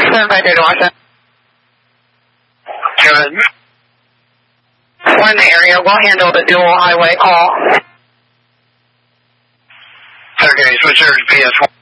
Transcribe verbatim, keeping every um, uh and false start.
seven five zero to Washington. Good. We're in the area. We'll handle the dual highway call. Okay, switch over to P S one.